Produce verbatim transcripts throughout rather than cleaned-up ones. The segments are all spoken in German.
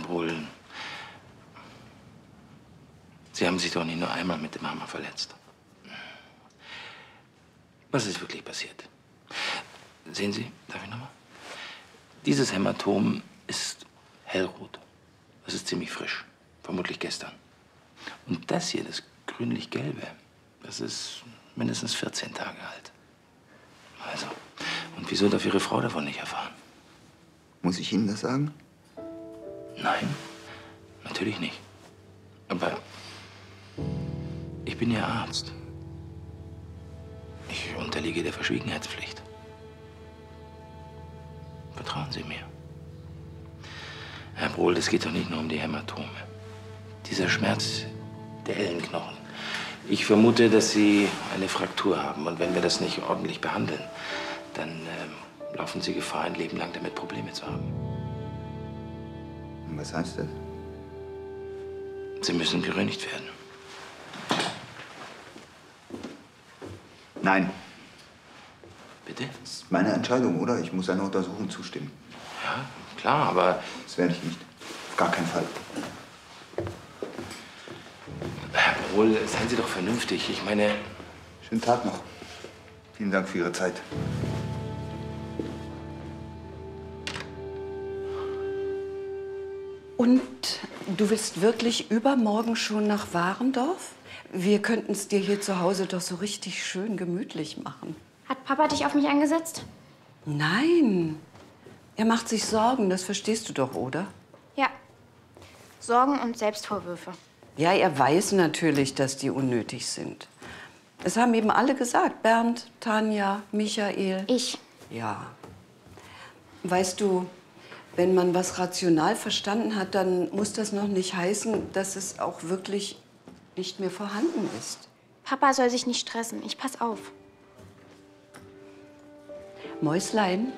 Bruhl, Sie haben sich doch nicht nur einmal mit dem Hammer verletzt. Was ist wirklich passiert? Sehen Sie, darf ich nochmal? Dieses Hämatom ist hellrot. Das ist ziemlich frisch. Vermutlich gestern. Und das hier, das grünlich-gelbe, das ist mindestens vierzehn Tage alt. Also, und wieso darf Ihre Frau davon nicht erfahren? Muss ich Ihnen das sagen? Nein, natürlich nicht. Aber ich bin Ihr Arzt. Ich unterliege der Verschwiegenheitspflicht. Vertrauen Sie mir. Herr Brohl, es geht doch nicht nur um die Hämatome. Dieser Schmerz der Ellenknochen. Ich vermute, dass Sie eine Fraktur haben. Und wenn wir das nicht ordentlich behandeln, dann äh, laufen Sie Gefahr, ein Leben lang damit Probleme zu haben. Und was heißt das? Sie müssen geröntgt werden. Nein. Bitte? Das ist meine Entscheidung, oder? Ich muss einer Untersuchung zustimmen. Ja, klar, aber... Das werde ich nicht. Auf gar keinen Fall. Herr Brohl, seien Sie doch vernünftig. Ich meine... Schönen Tag noch. Vielen Dank für Ihre Zeit. Und du willst wirklich übermorgen schon nach Warendorf? Wir könnten es dir hier zu Hause doch so richtig schön gemütlich machen. Hat Papa dich auf mich angesetzt? Nein. Er macht sich Sorgen, das verstehst du doch, oder? Ja. Sorgen und Selbstvorwürfe. Ja, er weiß natürlich, dass die unnötig sind. Es haben eben alle gesagt. Bernd, Tanja, Michael. Ich. Ja. Weißt du, wenn man was rational verstanden hat, dann muss das noch nicht heißen, dass es auch wirklich nicht mehr vorhanden ist. Papa soll sich nicht stressen. Ich pass auf. Mäuslein,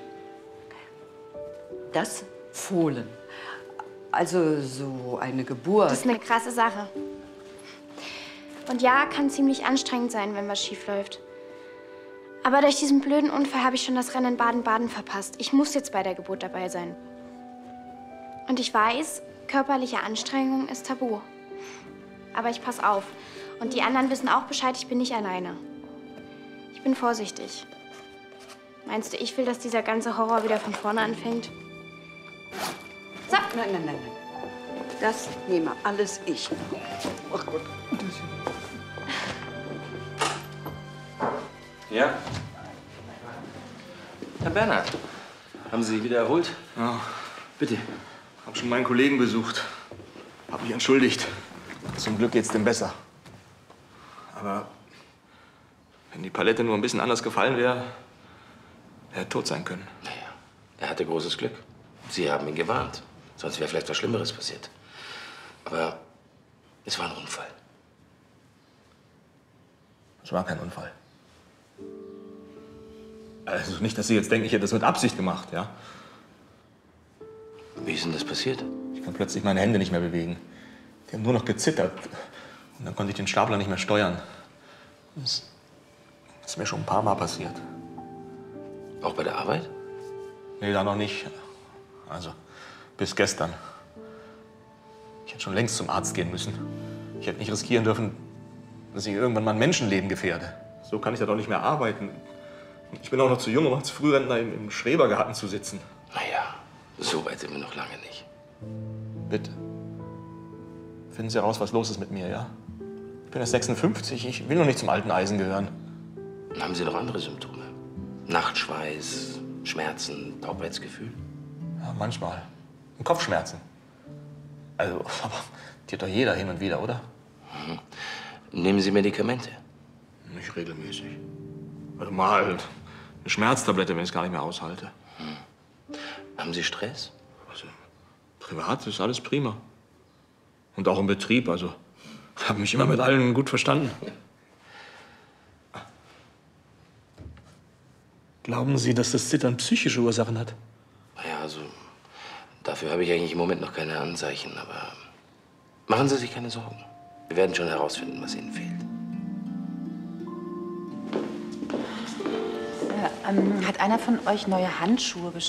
das Fohlen. Also so eine Geburt. Das ist eine krasse Sache. Und ja, kann ziemlich anstrengend sein, wenn was schief läuft. Aber durch diesen blöden Unfall habe ich schon das Rennen in Baden-Baden verpasst. Ich muss jetzt bei der Geburt dabei sein. Und ich weiß, körperliche Anstrengung ist tabu. Aber ich pass auf. Und die anderen wissen auch Bescheid, ich bin nicht alleine. Ich bin vorsichtig. Meinst du, ich will, dass dieser ganze Horror wieder von vorne anfängt? So. Nein, nein, nein, nein. Das nehme alles ich. Ach Gott. Ja? Herr Bernhard, haben Sie sich wieder erholt? Ja. Bitte. Hab schon meinen Kollegen besucht. Hab mich entschuldigt. Zum Glück geht's dem besser. Aber wenn die Palette nur ein bisschen anders gefallen wäre, er hätte tot sein können. Naja, er hatte großes Glück. Sie haben ihn gewarnt. Sonst wäre vielleicht was Schlimmeres passiert. Aber es war ein Unfall. Es war kein Unfall. Also nicht, dass Sie jetzt denken, ich hätte das mit Absicht gemacht, ja? Wie ist denn das passiert? Ich kann plötzlich meine Hände nicht mehr bewegen. Die haben nur noch gezittert. Und dann konnte ich den Stapler nicht mehr steuern. Das ist mir schon ein paar Mal passiert. Auch bei der Arbeit? Nee, da noch nicht. Also, bis gestern. Ich hätte schon längst zum Arzt gehen müssen. Ich hätte nicht riskieren dürfen, dass ich irgendwann mal ein Menschenleben gefährde. So kann ich da doch nicht mehr arbeiten. Ich bin auch noch zu jung, um als Frührentner im, im Schrebergarten zu sitzen. Naja, so weit sind wir noch lange nicht. Bitte. Finden Sie heraus, was los ist mit mir, ja? Ich bin erst sechsundfünfzig, ich will noch nicht zum alten Eisen gehören. Haben Sie noch andere Symptome? Nachtschweiß, Schmerzen, Taubheitsgefühl? Ja, manchmal. Und Kopfschmerzen. Also, aber die hat doch jeder hin und wieder, oder? Mhm. Nehmen Sie Medikamente? Nicht regelmäßig. Also mal eine Schmerztablette, wenn ich es gar nicht mehr aushalte. Hm. Haben Sie Stress? Also, privat ist alles prima. Und auch im Betrieb, also. Ich habe mich immer mit allen gut verstanden. Glauben Sie, dass das Zittern psychische Ursachen hat? Naja, also, dafür habe ich eigentlich im Moment noch keine Anzeichen, aber machen Sie sich keine Sorgen. Wir werden schon herausfinden, was Ihnen fehlt. Äh, ähm, hat einer von euch neue Handschuhe bestellt?